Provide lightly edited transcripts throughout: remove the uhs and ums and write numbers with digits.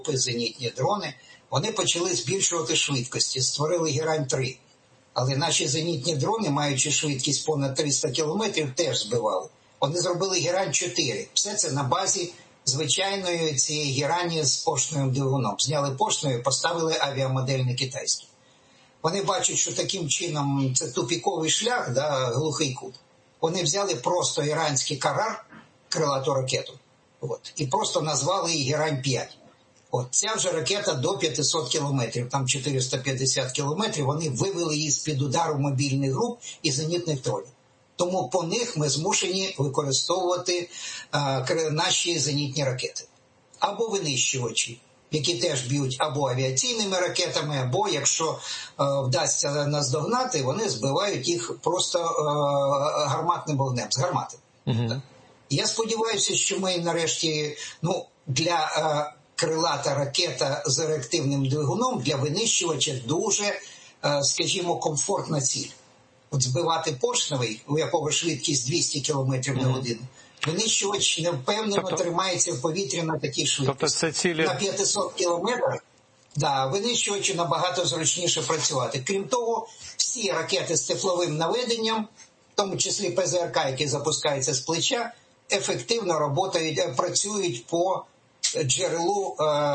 зенітні дрони, вони почали збільшувати швидкості, створили Герань-3. Але наші зенітні дрони, маючи швидкість понад 300 кілометрів, теж збивали. Вони зробили Герань-4. Все це на базі звичайної цієї Герані з поршневим двигуном. Зняли поршневий, поставили авіамодельний китайський. Вони бачать, що таким чином це тупіковий шлях, глухий кут. Вони взяли просто іранський Карар, крилату ракету, і просто назвали її Герань-5. Ця вже ракета до 500 кілометрів, там 450 кілометрів, вони вивели її з-під удару мобільних груп і зенітних дронів. Тому по них ми змушені використовувати наші зенітні ракети. Або винищувачі, які теж б'ють або авіаційними ракетами, або, якщо вдасться наздогнати, вони збивають їх просто гарматним вогнем, з гармати. Я сподіваюся, що ми нарешті, для крилата ракета з реактивним двигуном, для винищувача дуже, скажімо, комфортна ціль. Збивати поршневий, у якого швидкість 200 км на годину, винищувач невпевнено тримається в повітрі на такій швидкості. На 500 кілометрах, винищувачу набагато зручніше працювати. Крім того, всі ракети з тепловим наведенням, в тому числі ПЗРК, які запускаються з плеча, ефективно працюють по джерелу,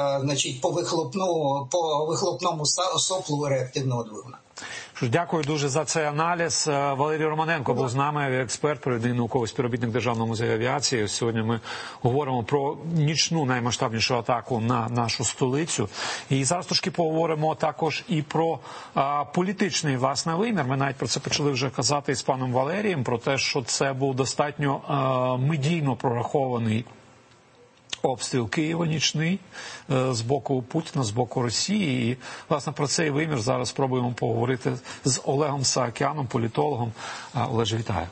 по вихлопному соплу реактивного двигуна. Дякую дуже за цей аналіз. Валерій Романенко був з нами, експерт, провідний науковий співробітник Державного музею авіації. Сьогодні ми говоримо про нічну наймасштабнішу атаку на нашу столицю. І зараз трошки поговоримо також і про політичний, власне, вимір. Ми навіть про це почали вже казати із паном Валерієм, про те, що це був достатньо медійно прорахований обстріл Києва нічний з боку Путіна, з боку Росії. І, власне, про цей вимір зараз спробуємо поговорити з Олегом Саакяном, політологом. Олеже, вітаю.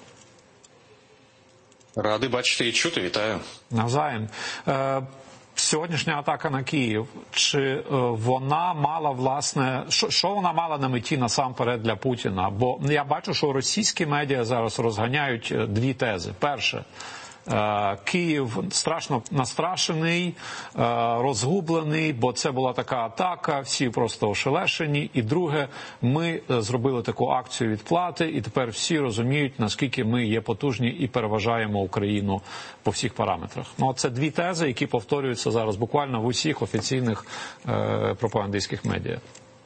Радий бачити і чути. Вітаю. Навзаєм. Сьогоднішня атака на Київ, чи вона мала, власне, що вона мала на меті насамперед для Путіна? Бо я бачу, що російські медіа зараз розганяють дві тези. Перше, Київ страшно настрашений, розгублений, бо це була така атака, всі просто ошелешені. І друге, ми зробили таку акцію відплати, і тепер всі розуміють, наскільки ми є потужні і переважаємо Україну по всіх параметрах. Це дві тези, які повторюються зараз буквально в усіх офіційних пропагандистських медіа.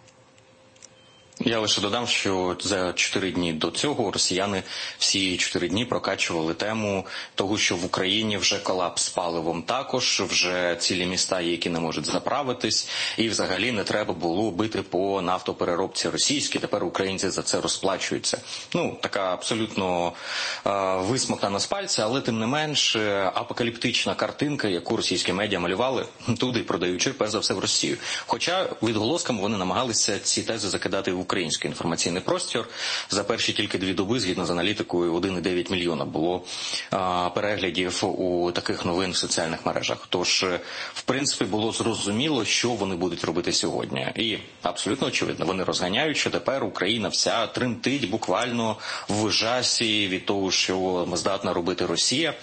Я лише додам, що за 4 дні до цього росіяни всі 4 дні прокачували тему того, що в Україні вже колапс з паливом також, вже цілі міста є, які не можуть заправитись, і взагалі не треба було бити по нафтопереробці російській, тепер українці за це розплачуються. Така абсолютно висмоктана з пальця, але тим не менш апокаліптична картинка, яку російські медіа малювали, туди продаючи, перш за все, в Росію. Хоча відголосками вони намагалися ці тези закидати в український інформаційний простір. За перші тільки 2 доби, згідно з аналітикою, 1,9 мільйона було переглядів у таких новин в соціальних мережах. Тож, в принципі, було зрозуміло, що вони будуть робити сьогодні. І абсолютно очевидно, вони розганяють, що тепер Україна вся тремтить буквально в жасі від того, що здатна робити Росія.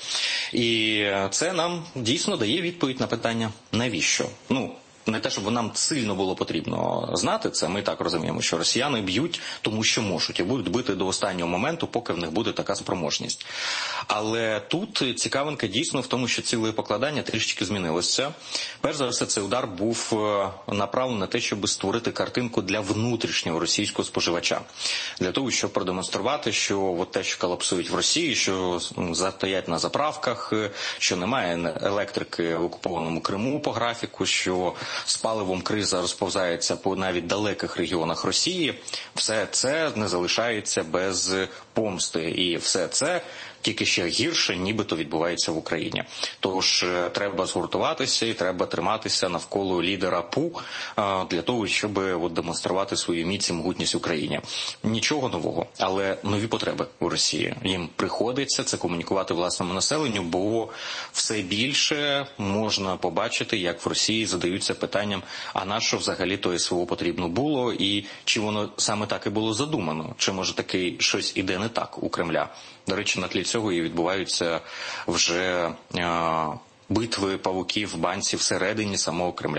І це нам дійсно дає відповідь на питання «навіщо?». Не те, щоб нам сильно було потрібно знати це, ми так розуміємо, що росіяни б'ють, тому що можуть, і будуть бити до останнього моменту, поки в них буде така спроможність. Але тут цікавинка дійсно в тому, що ціле покладання трішки змінилося. Перш за все, цей удар був направлений на те, щоб створити картинку для внутрішнього російського споживача. Для того, щоб продемонструвати, що те, що колапсують в Росії, що стоять на заправках, що немає електрики в окупованому Криму по графіку, що з паливом криза розповзається по навіть далеких регіонах Росії, все це не залишається без помсти. І все це тільки ще гірше, нібито відбувається в Україні. Тож треба згуртуватися і треба триматися навколо лідера ПУ для того, щоб демонструвати свою міць і могутність Україні. Нічого нового, але нові потреби у Росії. Їм приходиться це комунікувати власному населенню, бо все більше можна побачити, як в Росії задаються питанням, а на що взагалі то СВО потрібно було, і чи воно саме так і було задумано, чи може таки щось іде не так у Кремля. До речі, на тлі цього і відбуваються вже битви павуків в банці всередині самого Кремля.